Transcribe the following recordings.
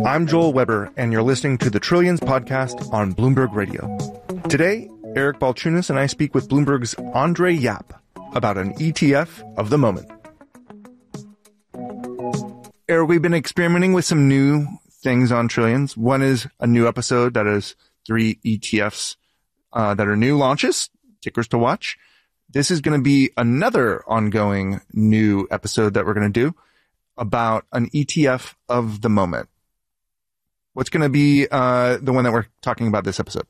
I'm Joel Weber, and you're listening to the Trillions podcast on Bloomberg Radio. Today, Eric Balchunas and I speak with Bloomberg's Andre Yap about an ETF of the moment. Eric, we've been experimenting with some new things on Trillions. One is a new episode that is 3 ETFs that are new launches, tickers to watch. This is going to be another ongoing new episode that we're going to do about an ETF of the moment. What's going to be the one that we're talking about this episode?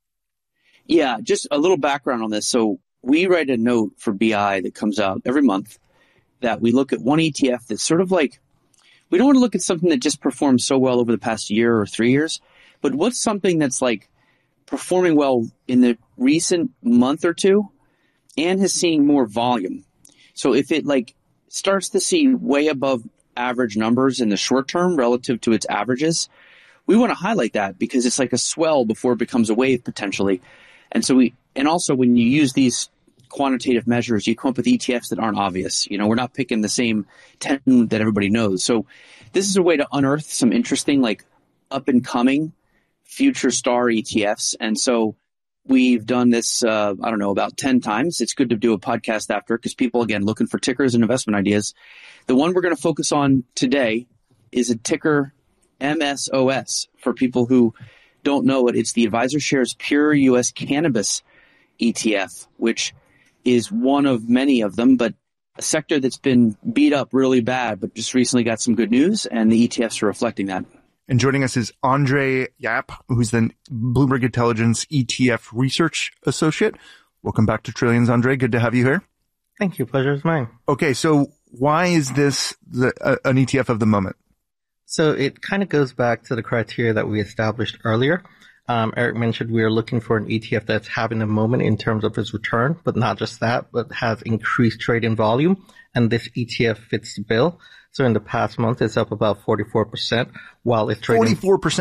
Yeah, just a little background on this. So we write a note for BI that comes out every month that we look at one ETF that's sort of like, we don't want to look at something that just performed so well over the past year or 3 years, but what's something that's like performing well in the recent month or two and has seen more volume. So if it like starts to see way above average numbers in the short term relative to its averages, we want to highlight that because it's like a swell before it becomes a wave potentially. And also when you use these quantitative measures, you come up with ETFs that aren't obvious. You know, we're not picking the same 10 that everybody knows. So this is a way to unearth some interesting, like up and coming future star ETFs. And so we've done this, about 10 times. It's good to do a podcast after because people, again, looking for tickers and investment ideas. The one we're going to focus on today is a ticker MSOS. For people who don't know it, it's the AdvisorShares Pure U.S. Cannabis ETF, which is one of many of them, but a sector that's been beat up really bad, but just recently got some good news, and the ETFs are reflecting that. And joining us is Andre Yap, who's the Bloomberg Intelligence ETF Research Associate. Welcome back to Trillions, Andre. Good to have you here. Thank you. Pleasure is mine. Okay, so why is this an ETF of the moment? So it kind of goes back to the criteria that we established earlier. Eric mentioned we are looking for an ETF that's having a moment in terms of its return, but not just that, but has increased trading volume. And this ETF fits the bill. So in the past month, it's up about 44%, while it's trading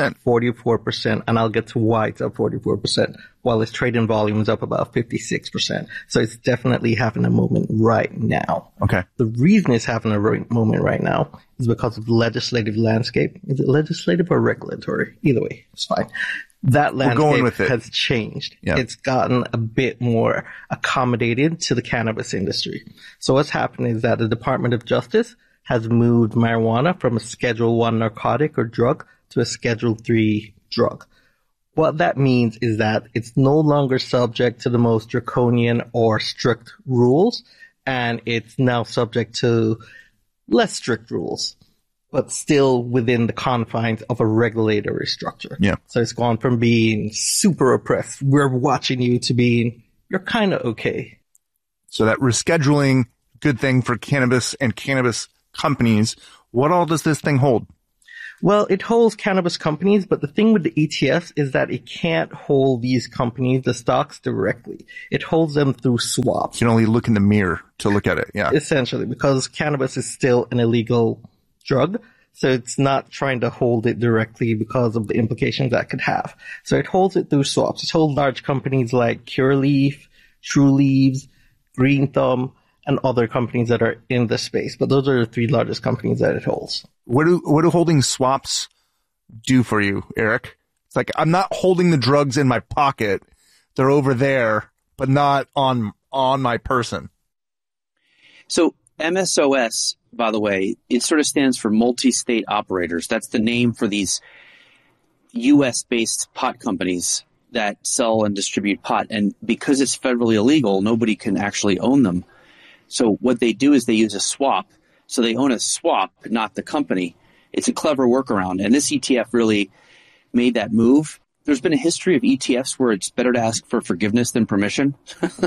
44%. And I'll get to why it's up 44%, while its trading volume is up about 56%. So it's definitely having a moment right now. Okay. The reason it's having a moment right now is because of the legislative landscape. Is it legislative or regulatory? Either way, it's fine. That landscape has changed. Yeah. It's gotten a bit more accommodated to the cannabis industry. So what's happened is that the Department of Justice has moved marijuana from a Schedule 1 narcotic or drug to a Schedule 3 drug. What that means is that it's no longer subject to the most draconian or strict rules, and it's now subject to less strict rules, but still within the confines of a regulatory structure. Yeah. So it's gone from being super oppressed, we're watching you, to being, you're kind of okay. So that rescheduling, good thing for cannabis and cannabis companies. What all does this thing hold? Well, it holds cannabis companies, but the thing with the ETFs is that it can't hold these companies, the stocks, directly. It holds them through swaps. You can only look in the mirror to look at it. Yeah. Essentially, because cannabis is still an illegal drug. So it's not trying to hold it directly because of the implications that could have. So it holds it through swaps. It holds large companies like Curaleaf, True Leaves, Green Thumb, and other companies that are in the space. But those are the 3 largest companies that it holds. What do holding swaps do for you, Eric? It's like, I'm not holding the drugs in my pocket. They're over there, but not on my person. So MSOS, by the way, it sort of stands for multi-state operators. That's the name for these U.S.-based pot companies that sell and distribute pot. And because it's federally illegal, nobody can actually own them. So what they do is they use a swap. So they own a swap, not the company. It's a clever workaround. And this ETF really made that move. There's been a history of ETFs where it's better to ask for forgiveness than permission.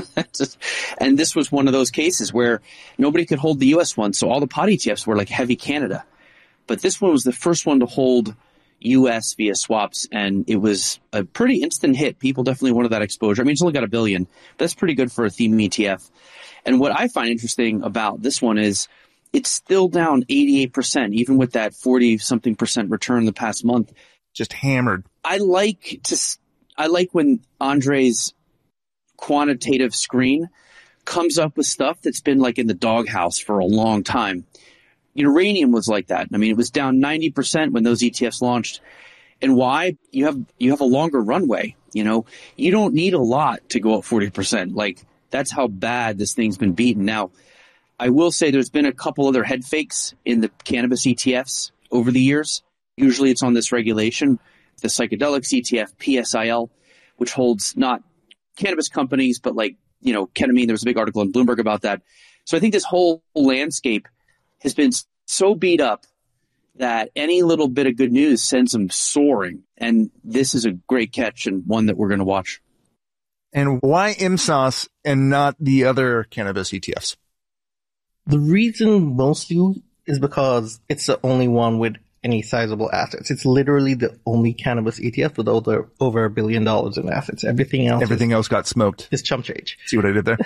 And this was one of those cases where nobody could hold the U.S. one. So all the pot ETFs were like heavy Canada. But this one was the first one to hold U.S. via swaps. And it was a pretty instant hit. People definitely wanted that exposure. I mean, it's only got $1 billion. But that's pretty good for a theme ETF. And what I find interesting about this one is it's still down 88%, even with that 40-something% return the past month. Just hammered. I like when Andre's quantitative screen comes up with stuff that's been like in the doghouse for a long time. Uranium was like that. I mean, it was down 90% when those ETFs launched. And why? You have a longer runway. You don't need a lot to go up 40%. Like, that's how bad this thing's been beaten. Now, I will say there's been a couple other head fakes in the cannabis ETFs over the years. Usually it's on this regulation, the psychedelics ETF, PSIL, which holds not cannabis companies, but like, ketamine. There was a big article in Bloomberg about that. So I think this whole landscape has been so beat up that any little bit of good news sends them soaring. And this is a great catch and one that we're going to watch. And why IMSOS and not the other cannabis ETFs? The reason mostly is because it's the only one with any sizable assets. It's literally the only cannabis ETF with over $1 billion in assets. Everything else got smoked. It's chump change. See what I did there?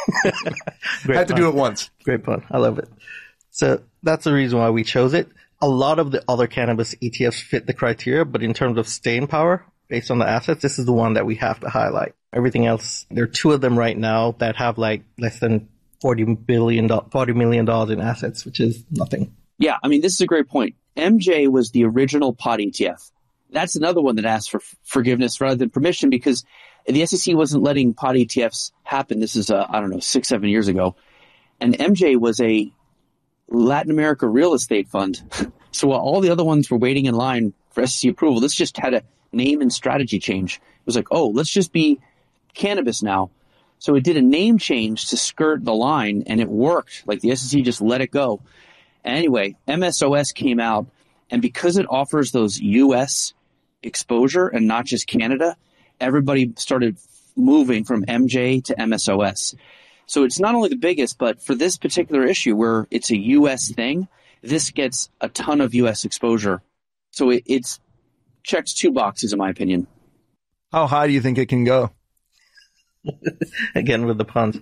I had to do it once. Great pun. I love it. So that's the reason why we chose it. A lot of the other cannabis ETFs fit the criteria, but in terms of staying power, based on the assets, this is the one that we have to highlight. Everything else, there are two of them right now that have like less than $40 million in assets, which is nothing. Yeah, I mean, this is a great point. MJ was the original pod ETF. That's another one that asked for forgiveness rather than permission because the SEC wasn't letting pod ETFs happen. This is, 6-7 years ago. And MJ was a Latin America real estate fund. So while all the other ones were waiting in line for SEC approval, this just had a name and strategy change. It was like, oh, let's just be cannabis now. So it did a name change to skirt the line, and it worked. Like the SEC just let it go. Anyway, MSOS came out, and because it offers those U.S. exposure and not just Canada, everybody started moving from MJ to MSOS. So it's not only the biggest, but for this particular issue where it's a U.S. thing, this gets a ton of U.S. exposure. So it's checks two boxes, in my opinion. How high do you think it can go? Again, with the puns.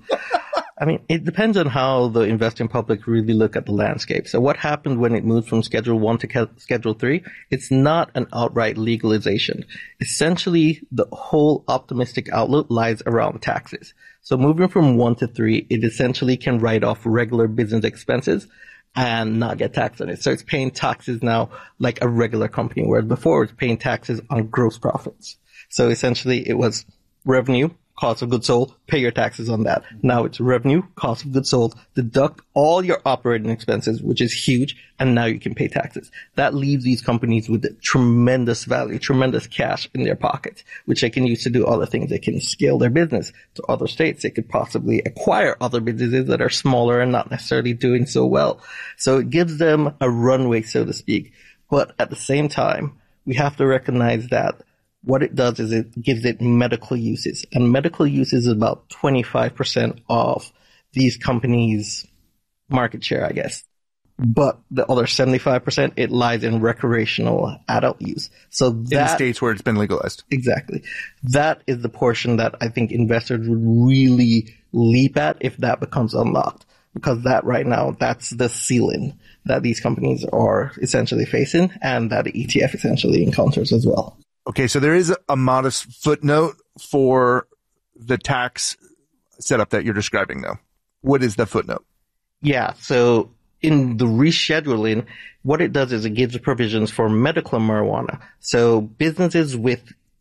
I mean, it depends on how the investing public really look at the landscape. So what happened when it moved from Schedule 1 to Schedule 3? It's not an outright legalization. Essentially, the whole optimistic outlook lies around taxes. So moving from 1 to 3, it essentially can write off regular business expenses and not get taxed on it. So it's paying taxes now like a regular company, whereas before it's paying taxes on gross profits. So essentially it was revenue, cost of goods sold, pay your taxes on that. Now it's revenue, cost of goods sold, deduct all your operating expenses, which is huge, and now you can pay taxes. That leaves these companies with tremendous value, tremendous cash in their pockets, which they can use to do other things. They can scale their business to other states. They could possibly acquire other businesses that are smaller and not necessarily doing so well. So it gives them a runway, so to speak. But at the same time, we have to recognize that what it does is it gives it medical uses. And medical uses is about 25% of these companies' market share, I guess. But the other 75%, it lies in recreational adult use. So that, in the states where it's been legalized. Exactly. That is the portion that I think investors would really leap at if that becomes unlocked. Because that right now, that's the ceiling that these companies are essentially facing and that the ETF essentially encounters as well. Okay, so there is a modest footnote for the tax setup that you're describing, though. What is the footnote? Yeah, so in the rescheduling, what it does is it gives provisions for medical marijuana. So businesses with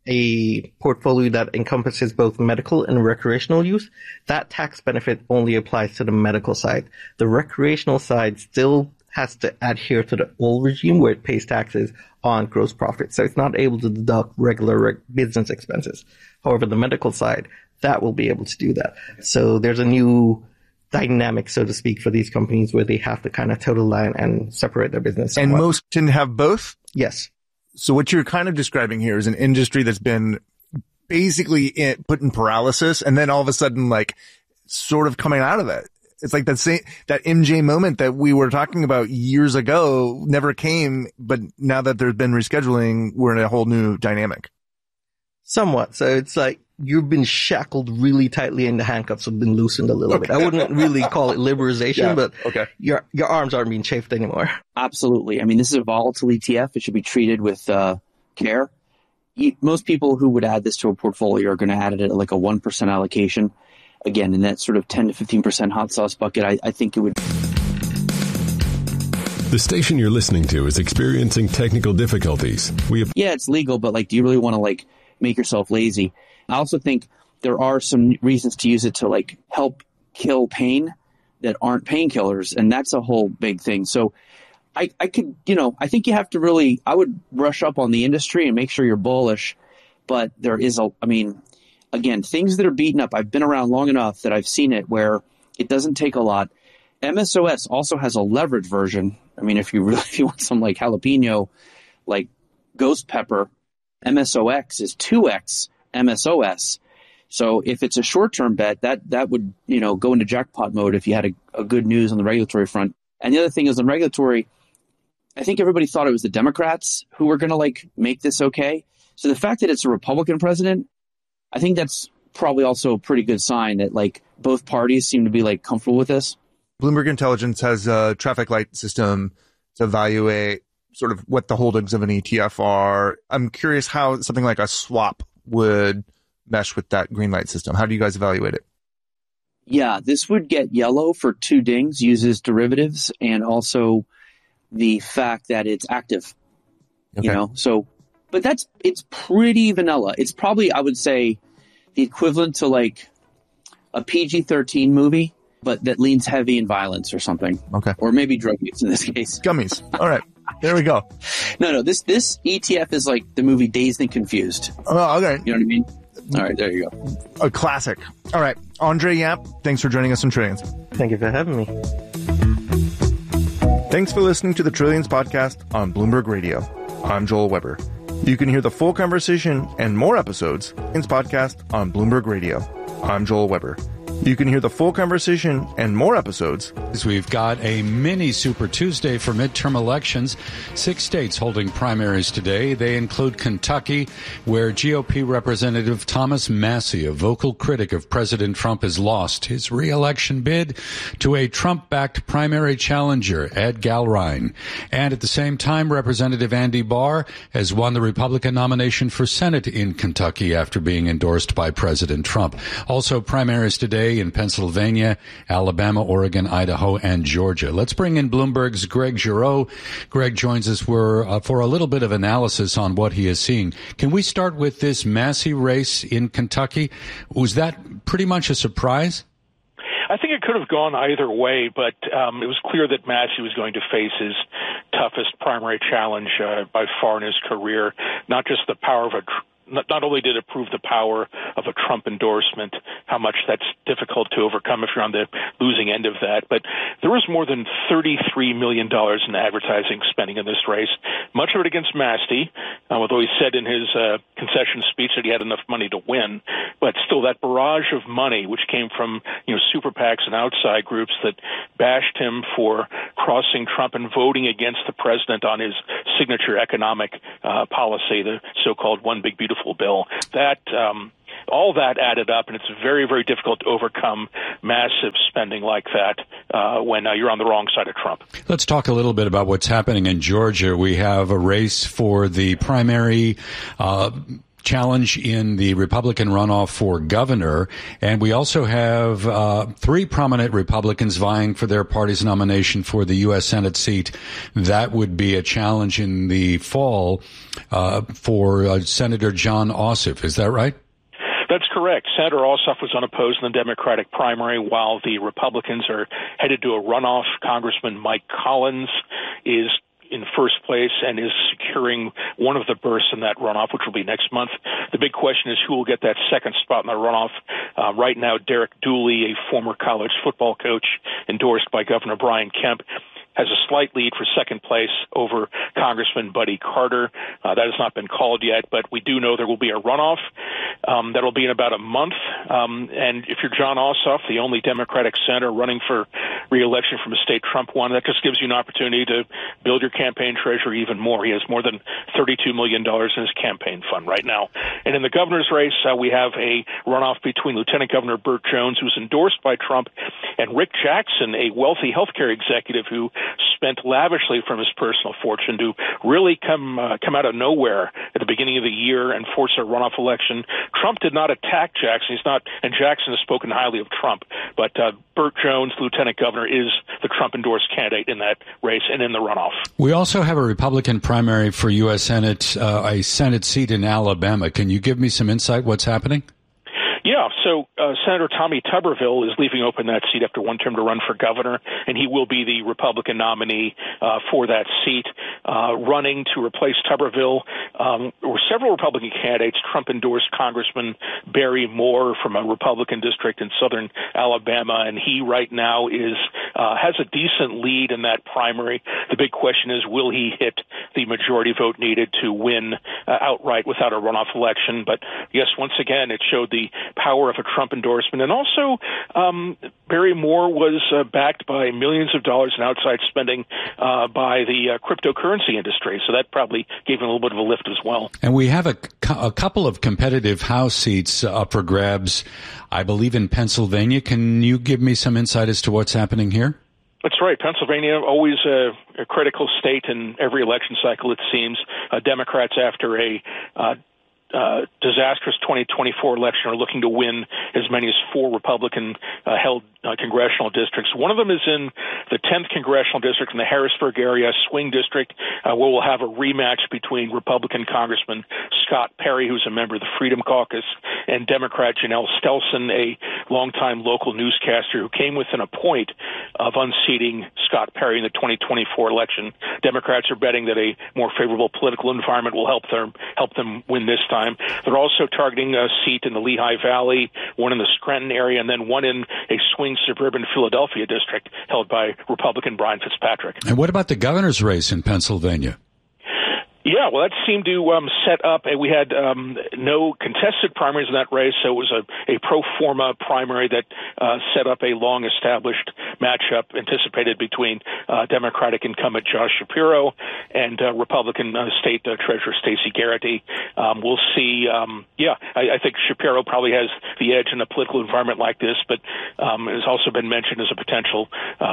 a portfolio that encompasses both medical and recreational use, that tax benefit only applies to the medical side. The recreational side still has to adhere to the old regime where it pays taxes on gross profit. So it's not able to deduct regular business expenses. However, the medical side, that will be able to do that. So there's a new dynamic, so to speak, for these companies where they have to kind of toe the line and separate their business. And most can have both? Yes. So what you're kind of describing here is an industry that's been basically put in paralysis and then all of a sudden like sort of coming out of it. It's like that MJ moment that we were talking about years ago never came, but now that there's been rescheduling, we're in a whole new dynamic. Somewhat. So it's like you've been shackled really tightly and the handcuffs have been loosened a little bit. I wouldn't really call it liberalization, but your arms aren't being chafed anymore. Absolutely. I mean, this is a volatile ETF. It should be treated with care. Most people who would add this to a portfolio are going to add it at like a 1% allocation. Again, in that sort of 10 to 15% hot sauce bucket, I think it would. The station you're listening to is experiencing technical difficulties. Yeah, it's legal, but like, do you really want to like make yourself lazy? I also think there are some reasons to use it to like help kill pain that aren't painkillers, and that's a whole big thing. So I could, I think you have to really, I would brush up on the industry and make sure you're bullish, but there is again, things that are beaten up. I've been around long enough that I've seen it where it doesn't take a lot. MSOS also has a leverage version. I mean, if you want some like jalapeno, like ghost pepper, MSOX is 2x MSOS. So if it's a short-term bet, that would, go into jackpot mode if you had a good news on the regulatory front. And the other thing is on regulatory, I think everybody thought it was the Democrats who were going to like make this okay. So the fact that it's a Republican president, I think that's probably also a pretty good sign that like both parties seem to be like comfortable with this. Bloomberg Intelligence has a traffic light system to evaluate sort of what the holdings of an ETF are. I'm curious how something like a swap would mesh with that green light system. How do you guys evaluate it? Yeah, this would get yellow for 2 dings, uses derivatives, and also the fact that it's active. Okay. But it's pretty vanilla. It's probably, I would say, the equivalent to like a PG-13 movie, but that leans heavy in violence or something. Okay. Or maybe drug use in this case. Gummies. All right. There we go. No, this ETF is like the movie Dazed and Confused. Oh, okay. You know what I mean? All right, there you go. A classic. All right. Andre Yap, thanks for joining us on Trillions. Thank you for having me. Thanks for listening to the Trillions podcast on Bloomberg Radio. I'm Joel Weber. You can hear the full conversation and more episodes in this podcast on Bloomberg Radio. I'm Joel Weber. You can hear the full conversation and more episodes. We've got a mini Super Tuesday for midterm elections. 6 states holding primaries today. They include Kentucky, where GOP Representative Thomas Massie, a vocal critic of President Trump, has lost his re-election bid to a Trump-backed primary challenger, Ed Galrein. And at the same time, Representative Andy Barr has won the Republican nomination for Senate in Kentucky after being endorsed by President Trump. Also primaries today in Pennsylvania, Alabama, Oregon, Idaho, and Georgia. Let's bring in Bloomberg's Greg Giroux. Greg joins us for a little bit of analysis on what he is seeing. Can we start with this Massie race in Kentucky? Was that pretty much a surprise? I think it could have gone either way, but it was clear that Massie was going to face his toughest primary challenge by far in his career, not just the power of not only did it prove the power of a Trump endorsement, how much that's difficult to overcome if you're on the losing end of that, but there was more than $33 million in advertising spending in this race, much of it against Massie, although he said in his concession speech that he had enough money to win. But still, that barrage of money, which came from super PACs and outside groups that bashed him for crossing Trump and voting against the president on his signature economic policy, the so-called One Big Beautiful Bill, that all that added up, and it's very, very difficult to overcome massive spending like that when you're on the wrong side of Trump. Let's talk a little bit about what's happening in Georgia. We have a race for the primary challenge in the Republican runoff for governor, and we also have 3 prominent Republicans vying for their party's nomination for the U.S. Senate seat. That would be a challenge in the fall for Senator Jon Ossoff. Is that right? That's correct. Senator Ossoff was unopposed in the Democratic primary, while the Republicans are headed to a runoff. Congressman Mike Collins is in first place and is securing one of the berths in that runoff, which will be next month. The big question is who will get that second spot in the runoff. Right now, Derek Dooley, a former college football coach endorsed by Governor Brian Kemp, has a slight lead for second place over Congressman Buddy Carter. That has not been called yet, but we do know there will be a runoff. That'll be in about a month. And if you're Jon Ossoff, the only Democratic senator running for re-election from a state Trump won, that just gives you an opportunity to build your campaign treasury even more. He has more than $32 million in his campaign fund right now. And in the governor's race, we have a runoff between Lieutenant Governor Burt Jones, who's endorsed by Trump, and Rick Jackson, a wealthy healthcare executive who spent lavishly from his personal fortune to really come out of nowhere at the beginning of the year and force a runoff election. Trump did not attack Jackson. And Jackson has spoken highly of Trump. But Burt Jones, lieutenant governor, is the Trump-endorsed candidate in that race and in the runoff. We also have a Republican primary for U.S. Senate, a Senate seat in Alabama. Can you give me some insight what's happening? Yeah, so Senator Tommy Tuberville is leaving open that seat after one term to run for governor, and he will be the Republican nominee for that seat. Running to replace Tuberville were several Republican candidates. Trump-endorsed Congressman Barry Moore from a Republican district in southern Alabama, and he right now has a decent lead in that primary. The big question is, will he hit the majority vote needed to win outright without a runoff election? But yes, once again, it showed the power of a Trump endorsement. And also, Barry Moore was backed by millions of dollars in outside spending by the cryptocurrency industry. So that probably gave him a little bit of a lift as well. And we have a couple of competitive House seats up for grabs, I believe, in Pennsylvania. Can you give me some insight as to what's happening here? That's right. Pennsylvania, always a critical state in every election cycle, it seems. Democrats, after a disastrous 2024 election, are looking to win as many as 4 Republican-held congressional districts. One of them is in the 10th congressional district in the Harrisburg area, swing district, where we'll have a rematch between Republican Congressman Scott Perry, who's a member of the Freedom Caucus, and Democrat Janelle Stelson, a longtime local newscaster who came within a point of unseating Scott Perry in the 2024 election. Democrats are betting that a more favorable political environment will help them win this time. They're also targeting a seat in the Lehigh Valley, one in the Scranton area, and then one in a swing suburban Philadelphia district held by Republican Brian Fitzpatrick. And what about the governor's race in Pennsylvania? Yeah, well, that seemed to set up. We had no contested primaries in that race, so it was a pro forma primary that set up a long-established matchup anticipated between Democratic incumbent Josh Shapiro and Republican State Treasurer Stacey Garrity. We'll see. I think Shapiro probably has the edge in a political environment like this, but it has also been mentioned as a potential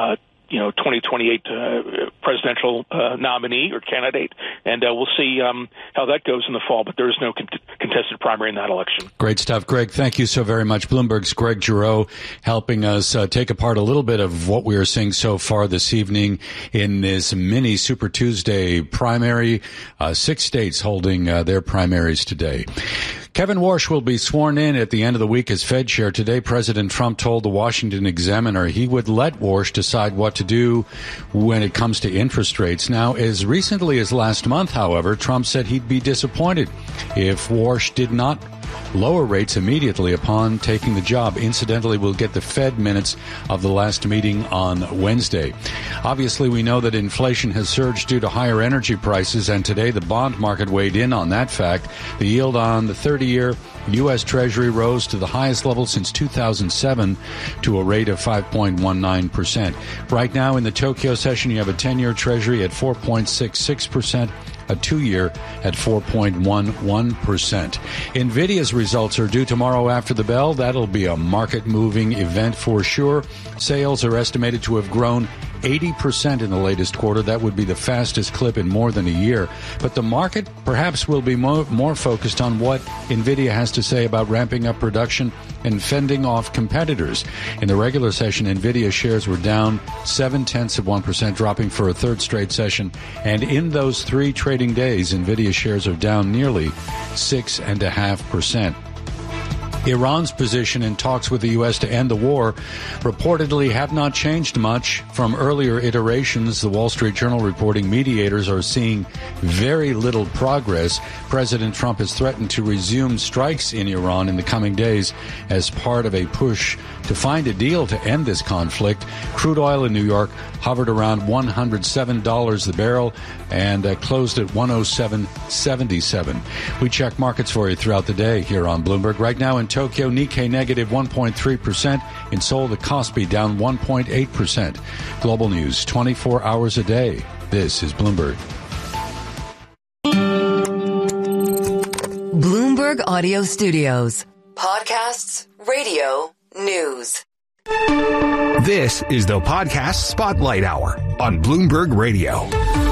2028 presidential nominee or candidate, and we'll see how that goes in the fall, but there is no contested primary in that election. Great stuff, Greg. Thank you so very much. Bloomberg's Greg Giroux helping us take apart a little bit of what we are seeing so far this evening in this mini Super Tuesday primary. 6 states holding their primaries today. Kevin Warsh will be sworn in at the end of the week as Fed chair. Today, President Trump told the Washington Examiner he would let Warsh decide what to do when it comes to interest rates. Now, as recently as last month, however, Trump said he'd be disappointed if Warsh did not lower rates immediately upon taking the job. Incidentally, we'll get the Fed minutes of the last meeting on Wednesday. Obviously, we know that inflation has surged due to higher energy prices, and today the bond market weighed in on that fact. The yield on the 30-year U.S. Treasury rose to the highest level since 2007 to a rate of 5.19%. Right now in the Tokyo session, you have a 10-year Treasury at 4.66%. A 2-year at 4.11%. NVIDIA's results are due tomorrow after the bell. That'll be a market-moving event for sure. Sales are estimated to have grown 80% in the latest quarter. That would be the fastest clip in more than a year. But the market perhaps will be more focused on what NVIDIA has to say about ramping up production and fending off competitors. In the regular session, NVIDIA shares were down 0.7%, dropping for a third straight session. And in those 3 trading days, NVIDIA shares are down nearly 6.5%. Iran's position in talks with the U.S. to end the war reportedly have not changed much from earlier iterations. The Wall Street Journal reporting mediators are seeing very little progress. President Trump has threatened to resume strikes in Iran in the coming days as part of a push to find a deal to end this conflict. Crude oil in New York hovered around $107 the barrel and closed at $107.77. We check markets for you throughout the day here on Bloomberg. Right now in Tokyo, Nikkei negative 1.3%. In Seoul, the Kospi down 1.8%. Global news 24 hours a day. This is Bloomberg. Bloomberg Audio Studios. Podcasts, radio, news. This is the Podcast Spotlight Hour on Bloomberg Radio.